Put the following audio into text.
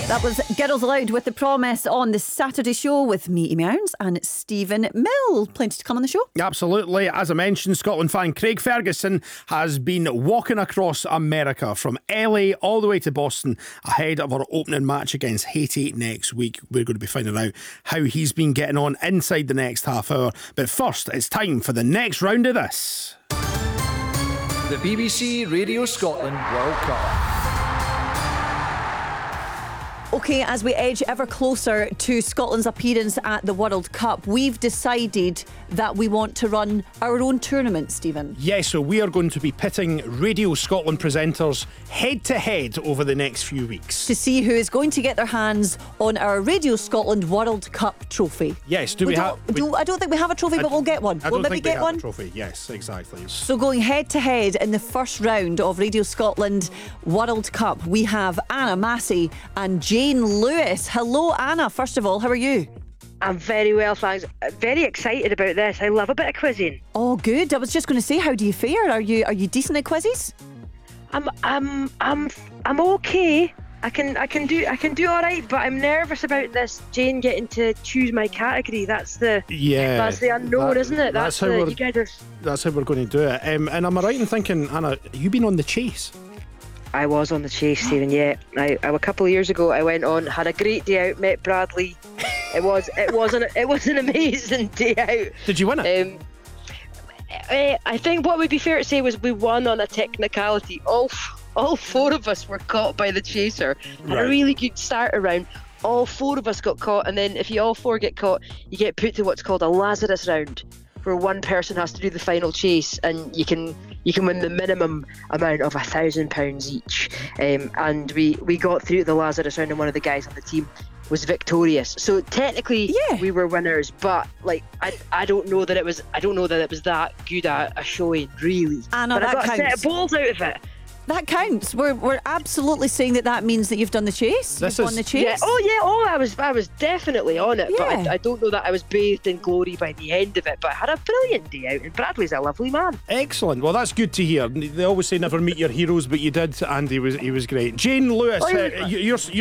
That was Girls Aloud with The Promise on the Saturday show with me, Amy Irons, and Stephen Mill. Plenty to come on the show. Absolutely. As I mentioned, Scotland fan Craig Ferguson has been walking across America from LA all the way to Boston ahead of our opening match against Haiti next week. We're going to be finding out how he's been getting on inside the next half hour. But first, it's time for the next round of this. The BBC Radio Scotland World Cup. OK, as we edge ever closer to Scotland's appearance at the World Cup, we've decided that we want to run our own tournament, Stephen. Yes, so we are going to be pitting Radio Scotland presenters head to head over the next few weeks to see who is going to get their hands on our Radio Scotland World Cup trophy. Yes, I don't think we have a trophy, but we'll get one. We'll maybe get one. A trophy. Yes, exactly. So going head to head in the first round of Radio Scotland World Cup, we have Anna Massey and Jane Lewis. Hello, Anna. First of all, how are you? I'm very well, thanks. Very excited about this. I love a bit of quizzing. Oh, good. I was just going to say, how do you fare? Are you decent at quizzes? I'm okay. I can do all right, but I'm nervous about this. Jane getting to choose my category. That's the unknown, isn't it? That's how we're going to do it. And am I right in thinking, Anna, you've been on The Chase? I was on The Chase, Stephen. Yeah, a couple of years ago, I went on, had a great day out, met Bradley. It was an amazing day out. Did you win it? I think what would be fair to say was we won on a technicality. All four of us were caught by the chaser. Had a really good start around. All four of us got caught, and then if you all four get caught, you get put to what's called a Lazarus round, where one person has to do the final chase, and you can win the minimum amount of £1,000 each. And we got through the Lazarus round, and one of the guys on the team was victorious. So technically, we were winners, but I don't know that it was that good a showing, really. Anna, but I got a set of balls out of it. That counts. We're absolutely saying that means that you've done the chase. You've won the chase. Yeah. I was definitely on it, but I don't know that I was bathed in glory by the end of it. But I had a brilliant day out, and Bradley's a lovely man. Excellent. Well, that's good to hear. They always say never meet your heroes, but you did, and he was great. Jane Lewis, you're